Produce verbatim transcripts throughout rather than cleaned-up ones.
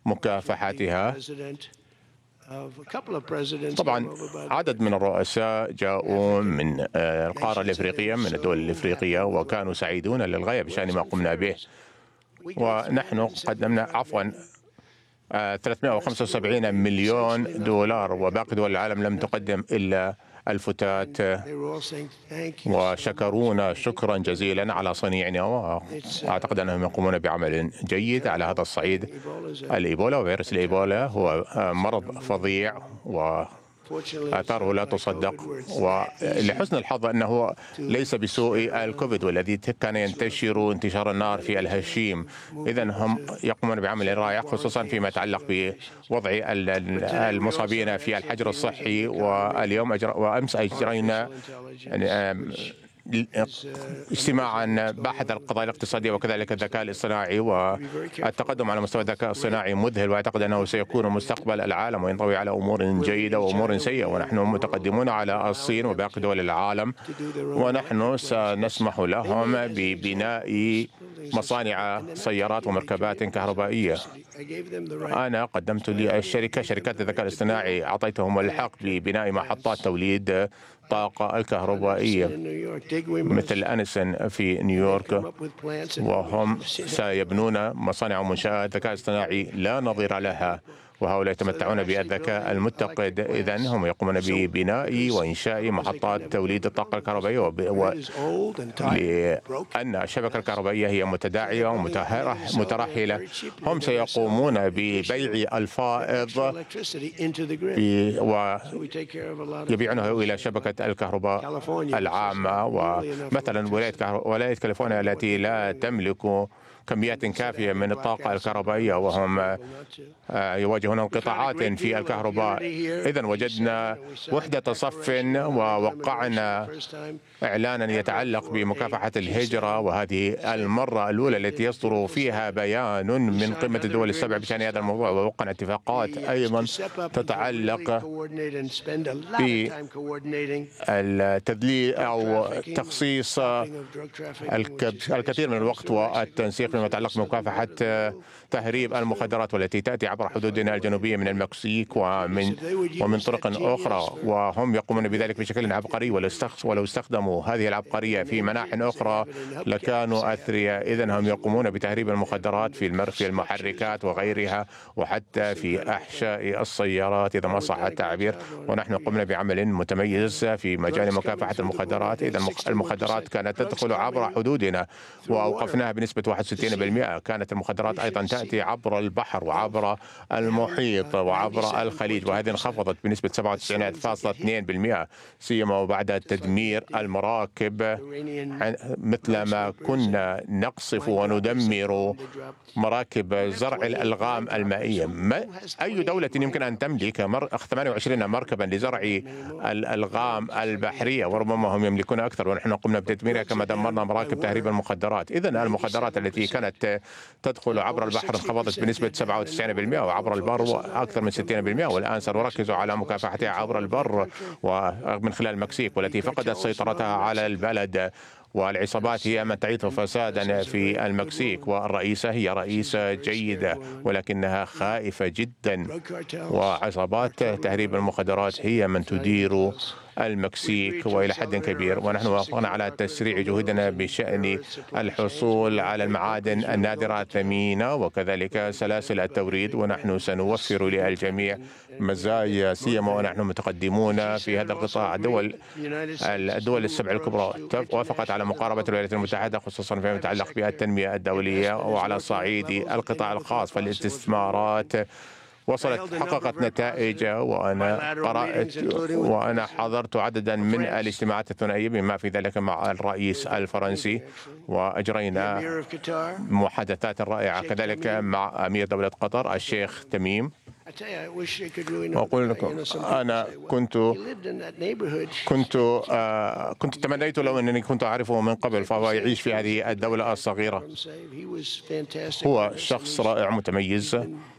مكافحتها. طبعا عدد من الرؤساء جاءوا من القارة الإفريقية، من الدول الإفريقية، وكانوا سعيدون للغاية بشأن ما قمنا به. ونحن قدمنا عفوا ثلاثمائة وخمسة وسبعين مليون دولار، وباقي دول العالم لم تقدم إلا الفتات، وشكرونا شكرا جزيلا على صنيعنا، وأعتقد أنهم يقومون بعمل جيد على هذا الصعيد. الإيبولا وفيروس الإيبولا هو مرض فظيع وآثاره لا تصدق، ولحسن الحظ أنه ليس بسوء الكوفيد والذي كان ينتشر انتشار النار في الهشيم. إذن هم يقومون بعمل رائع، خصوصا فيما يتعلق بوضع المصابين في الحجر الصحي. واليوم أجر... وأمس أجرينا اجتماعا باحث القضايا الاقتصادية وكذلك الذكاء الاصطناعي، والتقدم على مستوى الذكاء الصناعي مذهل، واعتقد انه سيكون مستقبل العالم وينطوي على امور جيدة وامور سيئة. ونحن متقدمون على الصين وباقي دول العالم، ونحن سنسمح لهم ببناء مصانع سيارات ومركبات كهربائية. أنا قدمت للشركة شركات الذكاء الاصطناعي، أعطيتهم الحق ببناء محطات توليد الطاقة الكهربائية مثل أنيسن في نيويورك، وهم سيبنون مصانع ومنشآت ذكاء اصطناعي لا نظير لها، وهؤلاء يتمتعون بالذكاء المتقد. إذن هم يقومون ببناء وإنشاء محطات توليد الطاقة الكهربائية، لأن الشبكة الكهربائية هي متداعية ومترهلة. هم سيقومون ببيع الفائض ويبيعونه إلى شبكة الكهرباء العامة. ومثلا ولاية كاليفورنيا التي لا تملك كميات كافية من الطاقة الكهربائية، وهم يواجهون انقطاعات في الكهرباء. إذن وجدنا وحدة صف ووقعنا إعلانا يتعلق بمكافحة الهجرة، وهذه المرة الأولى التي يصدر فيها بيان من قمة الدول السبع بشأن هذا الموضوع. ووقعنا اتفاقات أيضا تتعلق بالتدليل أو تخصيص الكثير من الوقت والتنسيق فيما يتعلق بمكافحة تهريب المخدرات والتي تأتي عبر حدودنا الجنوبية من المكسيك ومن ومن طرق أخرى. وهم يقومون بذلك بشكل عبقري، ولو استخدموا هذه العبقرية في مناحٍ أخرى لكانوا أثرياء. إذن هم يقومون بتهريب المخدرات في المرفي المحركات وغيرها، وحتى في أحشاء السيارات إذا ما صح التعبير. ونحن قمنا بعمل متميز في مجال مكافحة المخدرات. إذا المخدرات كانت تدخل عبر حدودنا وأوقفناها بنسبة واحد وستين بالمئة. كانت المخدرات أيضا تأتي عبر البحر وعبر المحيط وعبر الخليج، وهذه انخفضت بنسبة سبعة وتسعين فاصلة اثنين بالمئة، سيما بعد تدمير المراكب مثل ما كنا نقصف وندمر مراكب زرع الألغام المائية. ما أي دولة يمكن أن تملك ثمانية وعشرين مركبا لزرع الألغام البحرية، وربما هم يملكون أكثر، ونحن قمنا بتدميرها كما دمرنا مراكب تهريب المخدرات. إذن المخدرات التي كانت تدخل عبر البحر انخفضت بنسبة سبعة وتسعين بالمئة، وعبر البر أكثر من ستين بالمئة. والآن سنركز على مكافحتها عبر البر ومن خلال المكسيك، والتي فقدت سيطرتها على البلد، والعصابات هي من تعيث فسادا في المكسيك. والرئيسة هي رئيسة جيدة ولكنها خائفة جدا، وعصابات تهريب المخدرات هي من تدير المكسيك وإلى حد كبير. ونحن وافقنا على تسريع جهودنا بشأن الحصول على المعادن النادرة الثمينة وكذلك سلاسل التوريد، ونحن سنوفر للجميع مزايا، سيما ونحن متقدمون في هذا القطاع. الدول الدول السبع الكبرى وافقت على مقاربة الولايات المتحدة، خصوصا فيما يتعلق بالتنمية الدولية. وعلى صعيد القطاع الخاص فالاستثمارات وصلت حققت نتائج، وأنا قرأت وأنا حضرت عددا من الاجتماعات الثنائية بما في ذلك مع الرئيس الفرنسي، وأجرينا محادثات رائعة كذلك مع أمير دولة قطر الشيخ تميم. وأقول لكم أنا كنت كنت آه كنت تمنيت لو أنني كنت أعرفه من قبل، فهو يعيش في هذه الدولة الصغيرة. هو شخص رائع متميز،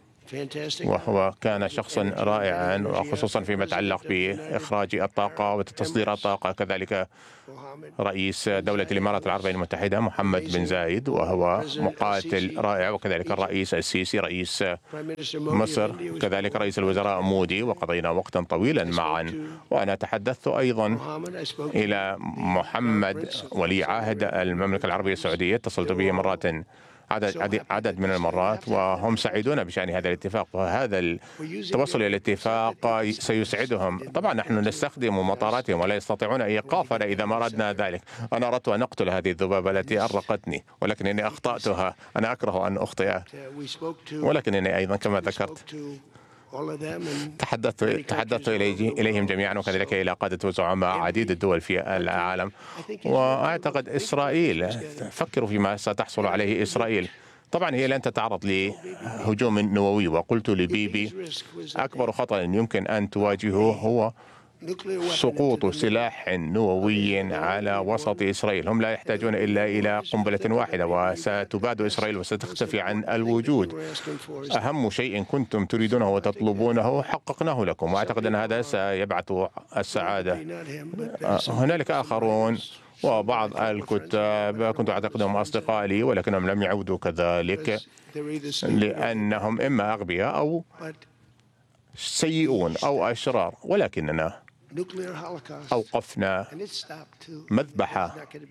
وهو كان شخصا رائعا، وخصوصا فيما يتعلق بإخراج الطاقة وتصدير الطاقة كذلك. رئيس دولة الإمارات العربية المتحدة محمد بن زايد، وهو مقاتل رائع، وكذلك الرئيس السيسي رئيس مصر، كذلك رئيس الوزراء مودي، وقضينا وقتا طويلا معا. وأنا تحدثت أيضا إلى محمد ولي عهد المملكة العربية السعودية، اتصلت به مرات عدد عدد من المرات، وهم سعيدون بشأن هذا الاتفاق، وهذا التوصل إلى الاتفاق سيسعدهم. طبعا نحن نستخدم مطاراتهم ولا يستطيعون إيقافنا إذا ما أردنا ذلك. أنا أردت أن أقتل هذه الذبابة التي أرقتني، ولكنني أخطأتها. أنا أكره أن أخطئ، ولكنني أيضا كما ذكرت تحدثت تحدثت إليهم جميعا، وكذلك إلى قادة وزعماء عديد الدول في العالم. وأعتقد إسرائيل، فكروا فيما ستحصل عليه إسرائيل. طبعا هي لن تتعرض لهجوم نووي، وقلت لبيبي أكبر خطر يمكن أن تواجهه هو سقوط سلاح نووي على وسط إسرائيل. هم لا يحتاجون إلا إلى قنبلة واحدة وستباد إسرائيل وستختفي عن الوجود. أهم شيء كنتم تريدونه وتطلبونه حققناه لكم، وأعتقد أن هذا سيبعث السعادة. هنالك آخرون وبعض الكتاب كنت أعتقدهم أصدقاء لي، ولكنهم لم يعودوا كذلك، لأنهم إما أغبياء أو سيئون أو أشرار. ولكننا أوقفنا مذبحة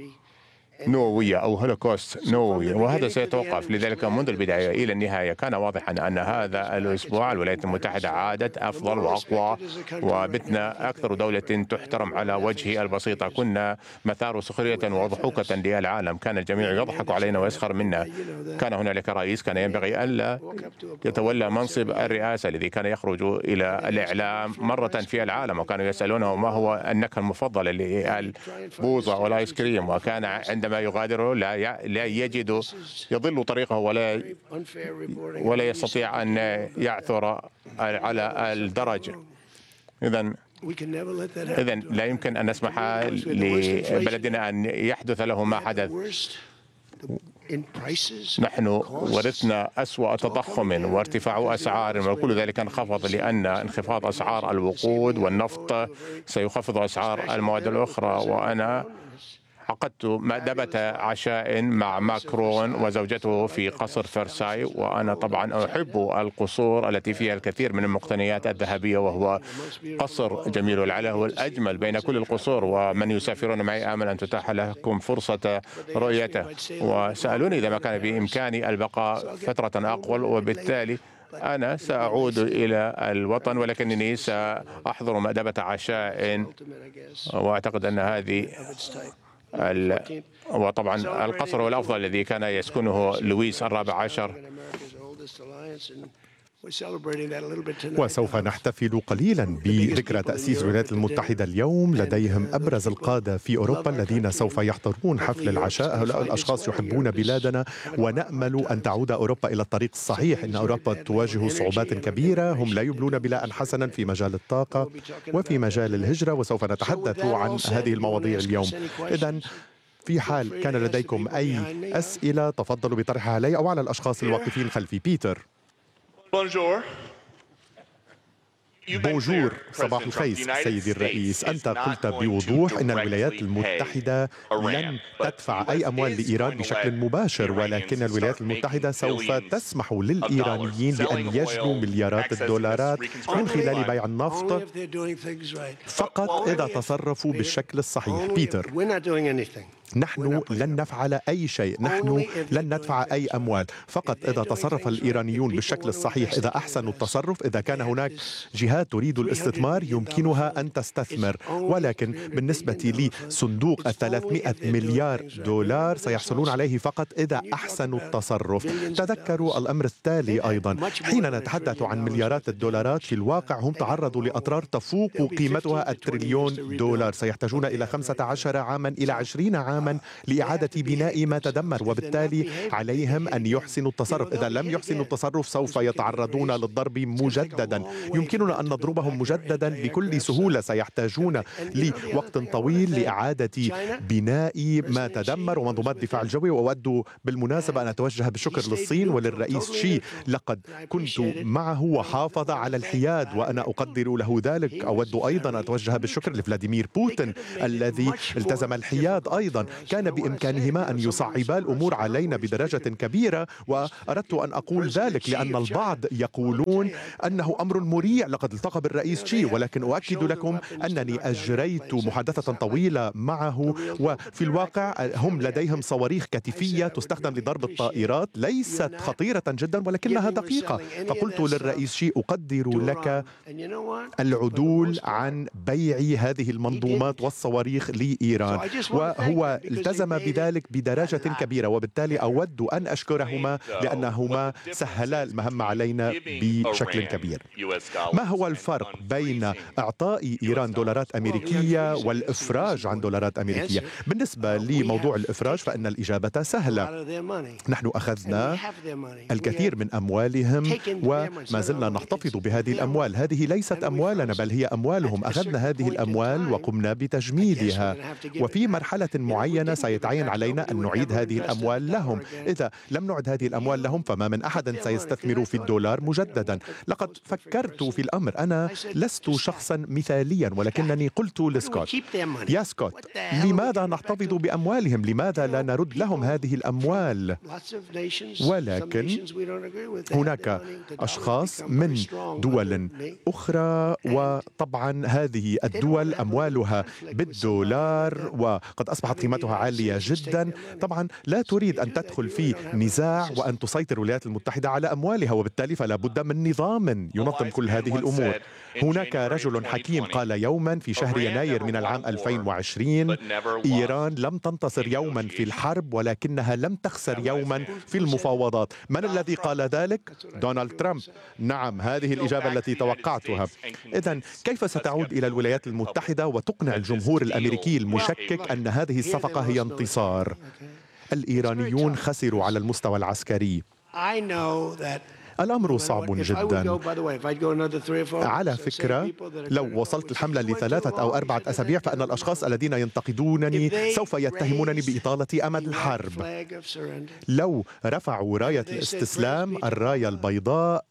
نووية أو هولوكوست نووي، وهذا سيتوقف. لذلك منذ البداية إلى النهاية كان واضحا أن هذا الأسبوع الولايات المتحدة عادت أفضل وأقوى، وبتنا أكثر دولة تحترم على وجه البسيطة. كنا مثار سخرية وضحوكة للعالم، كان الجميع يضحك علينا ويسخر منا. كان هنالك رئيس كان ينبغي ألا يتولى منصب الرئاسة، الذي كان يخرج إلى الإعلام مرة في العالم، وكانوا يسألونه ما هو النكهة المفضلة للبوظة والآيس كريم، وكان عندما يغادر لا لا يجد يضل طريقه ولا ولا يستطيع أن يعثر على الدرج. إذن إذن لا يمكن أن نسمح لبلدنا أن يحدث له ما حدث. نحن ورثنا أسوأ تضخم وارتفاع أسعار، وكل ذلك انخفض لأن انخفاض أسعار الوقود والنفط سيخفض أسعار المواد الأخرى. وأنا عقدت مأدبة عشاء مع ماكرون وزوجته في قصر فرساي، وأنا طبعا أحب القصور التي فيها الكثير من المقتنيات الذهبية، وهو قصر جميل العلا هو الأجمل بين كل القصور. ومن يسافرون معي آمل أن تتاح لكم فرصة رؤيته، وسألوني إذا ما كان بإمكاني البقاء فترة أطول، وبالتالي أنا سأعود إلى الوطن، ولكنني سأحضر مأدبة عشاء، وأعتقد أن هذه ال... وطبعا القصر هو الأفضل الذي كان يسكنه لويس الرابع عشر. وسوف نحتفل قليلا بذكرى تأسيس الولايات المتحدة اليوم. لديهم أبرز القادة في أوروبا الذين سوف يحضرون حفل العشاء. هؤلاء الأشخاص يحبون بلادنا، ونأمل أن تعود أوروبا إلى الطريق الصحيح. إن أوروبا تواجه صعوبات كبيرة، هم لا يبلون بلاء حسنا في مجال الطاقة وفي مجال الهجرة، وسوف نتحدث عن هذه المواضيع اليوم. إذن في حال كان لديكم أي أسئلة تفضلوا بطرحها علي أو على الأشخاص الواقفين خلفي. بيتر. بونجور، صباح الخير سيدي الرئيس. أنت قلت بوضوح أن الولايات المتحدة لن تدفع أي أموال لإيران بشكل مباشر، ولكن الولايات المتحدة سوف تسمح للإيرانيين بأن يجنوا مليارات الدولارات من خلال بيع النفط فقط إذا تصرفوا بالشكل الصحيح. بيتر، نحن لن نفعل أي شيء، نحن لن ندفع أي أموال، فقط إذا تصرف الإيرانيون بالشكل الصحيح، إذا أحسنوا التصرف، إذا كان هناك جهات تريد الاستثمار يمكنها أن تستثمر. ولكن بالنسبة لصندوق الثلاثمائة مليار دولار سيحصلون عليه فقط إذا أحسنوا التصرف. تذكروا الأمر التالي أيضا، حين نتحدث عن مليارات الدولارات في الواقع هم تعرضوا لأضرار تفوق قيمتها التريليون دولار. سيحتاجون إلى خمسة عشر عاما إلى عشرين عاما تماما لإعادة بناء ما تدمر، وبالتالي عليهم أن يحسنوا التصرف. إذا لم يحسنوا التصرف سوف يتعرضون للضرب مجددا. يمكننا أن نضربهم مجددا بكل سهولة. سيحتاجون لوقت طويل لإعادة بناء ما تدمر ومنظومات الدفاع الجوي. وأود بالمناسبة أن أتوجه بالشكر للصين وللرئيس شي، لقد كنت معه وحافظ على الحياد وأنا أقدر له ذلك. أود أيضا أن أتوجه بالشكر لفلاديمير بوتين الذي التزم الحياد أيضا. كان بإمكانهما أن يصعبا الأمور علينا بدرجة كبيرة، وأردت أن أقول ذلك لأن البعض يقولون أنه أمر مريع لقد التقى بالرئيس شي، ولكن أؤكد لكم أنني أجريت محادثة طويلة معه، وفي الواقع هم لديهم صواريخ كتفية تستخدم لضرب الطائرات، ليست خطيرة جدا ولكنها دقيقة. فقلت للرئيس شي أقدر لك العدول عن بيع هذه المنظومات والصواريخ لإيران، وهو التزم بذلك بدرجة كبيرة، وبالتالي أود أن أشكرهما لأنهما سهلا المهمة علينا بشكل كبير. ما هو الفرق بين إعطاء إيران دولارات أمريكية والإفراج عن دولارات أمريكية؟ بالنسبة لموضوع الإفراج فإن الإجابة سهلة. نحن أخذنا الكثير من أموالهم وما زلنا نحتفظ بهذه الأموال. هذه ليست أموالنا بل هي أموالهم. أخذنا هذه الأموال وقمنا بتجميدها، وفي مرحلة معينة سيتعين علينا أن نعيد هذه الأموال لهم. إذا لم نعد هذه الأموال لهم فما من أحد سيستثمر في الدولار مجددا. لقد فكرت في الأمر. أنا لست شخصا مثاليا، ولكنني قلت لسكوت: يا سكوت، لماذا نحتفظ بأموالهم؟ لماذا لا نرد لهم هذه الأموال؟ ولكن هناك أشخاص من دول أخرى، وطبعا هذه الدول أموالها بالدولار وقد أصبحت قيمتها عالية جدا. طبعا لا تريد أن تدخل في نزاع وأن تسيطر الولايات المتحدة على أموالها، وبالتالي فلا بد من نظام ينظم كل هذه الأمور. هناك رجل حكيم قال يوما في شهر يناير من العام ألفين وعشرين: إيران لم تنتصر يوما في الحرب ولكنها لم تخسر يوما في المفاوضات. من الذي قال ذلك؟ دونالد ترامب. نعم، هذه الإجابة التي توقعتها. إذن كيف ستعود إلى الولايات المتحدة وتقنع الجمهور الأمريكي المشكك أن هذه الصفقة هي انتصار؟ الإيرانيون خسروا على المستوى العسكري. الأمر صعب جدا. على فكرة، لو وصلت الحملة لثلاثة أو أربعة أسابيع فإن الأشخاص الذين ينتقدونني سوف يتهمونني بإطالة أمد الحرب. لو رفعوا راية الاستسلام، الراية البيضاء،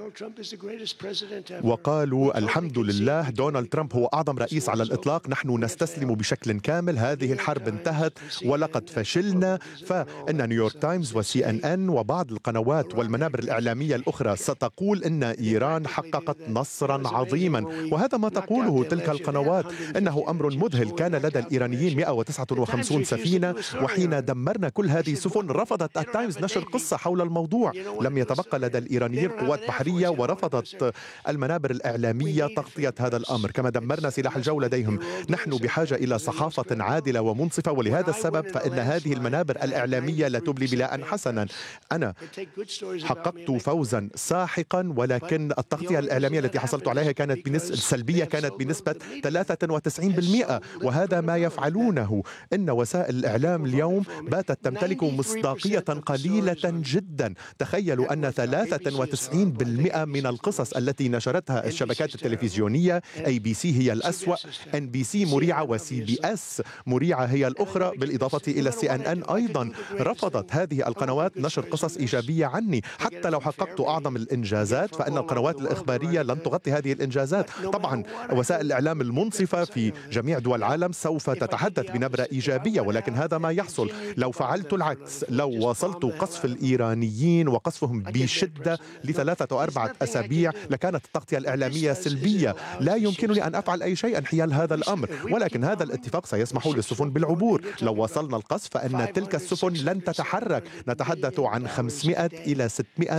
وقالوا الحمد لله دونالد ترامب هو أعظم رئيس على الإطلاق، نحن نستسلم بشكل كامل، هذه الحرب انتهت ولقد فشلنا، فإن نيويورك تايمز وسي إن إن وبعض القنوات والمنابر الإعلامية الأخرى ستقول إن إيران حققت نصرا عظيما، وهذا ما تقوله تلك القنوات. إنه أمر مذهل. كان لدى الإيرانيين مئة وتسعة وخمسين سفينة، وحين دمرنا كل هذه السفن رفضت التايمز نشر قصة حول الموضوع. لم يتبقى لدى الإيرانيين قوات بحرية، ورفضت المنابر الإعلامية تغطية هذا الأمر. كما دمرنا سلاح الجو لديهم. نحن بحاجة إلى صحافة عادلة ومنصفة، ولهذا السبب فإن هذه المنابر الإعلامية لا تبلي بلاء حسنا. أنا حققت فوزا ساحقا، ولكن التغطية الإعلامية التي حصلت عليها كانت بنسبة سلبية، كانت بنسبة ثلاثة وتسعين بالمئة، وهذا ما يفعلونه. إن وسائل الإعلام اليوم باتت تمتلك مصداقية قليلة جدا. تخيلوا أن ثلاثة وتسعين بالمئة من القصص التي نشرتها الشبكات التلفزيونية، أي بي سي هي الأسوأ، إن بي سي مريعة، وسي بي إس مريعة هي الأخرى، بالإضافة إلى سي إن إن أيضا، رفضت هذه القنوات نشر قصص إيجابية عني. حتى لو حققت أعظم الإنجازات فإن القنوات الإخبارية لن تغطي هذه الإنجازات. طبعا وسائل الإعلام المنصفة في جميع دول العالم سوف تتحدث بنبرة إيجابية، ولكن هذا ما يحصل. لو فعلت العكس، لو وصلت قصف الإيرانيين وقصفهم بشدة لثلاثة وأربعة أسابيع، لكانت التغطية الإعلامية سلبية. لا يمكنني أن أفعل أي شيء حيال هذا الأمر، ولكن هذا الاتفاق سيسمح للسفن بالعبور. لو وصلنا القصف فإن تلك السفن لن تتحرك. نتحدث عن خمسمئة إلى ستمئة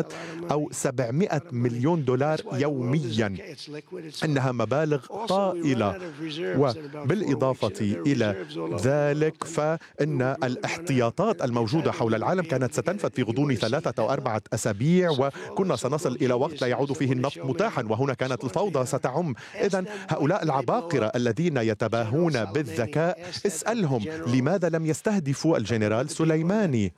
أو سبعمائة مليون دولار يوميا. إنها مبالغ طائلة. وبالإضافة إلى ذلك فإن الاحتياطات الموجودة حول العالم كانت ستنفذ في غضون ثلاثة أو أربعة أسابيع، وكنا سنصل إلى وقت لا يعود فيه النفط متاحا، وهنا كانت الفوضى ستعم. إذن هؤلاء العباقرة الذين يتباهون بالذكاء، اسألهم لماذا لم يستهدفوا الجنرال سليماني.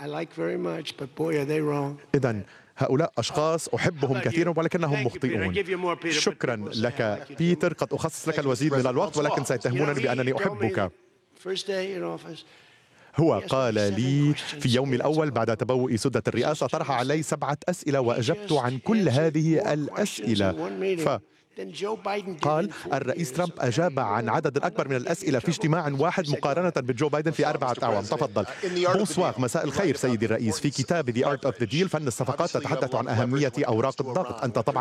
إذن هؤلاء أشخاص أحبهم كثيرا ولكنهم مخطئون. شكرا لك بيتر، قد أخصص لك الوزيد من الوقت ولكن سيتهمونني بأنني أحبك. هو قال لي في يومي الأول بعد تبوء سدة الرئاسة، طرح علي سبعة أسئلة وأجبت عن كل هذه الأسئلة. فقال الرئيس ترامب أجاب عن عدد أكبر من الأسئلة في اجتماع واحد مقارنة بجو بايدن في أربعة أعوام. تفضل. بونسوار، مساء الخير سيدي الرئيس. في كتاب The Art of the Deal فن الصفقات تتحدث عن أهمية أوراق الضغط. أنت طبعا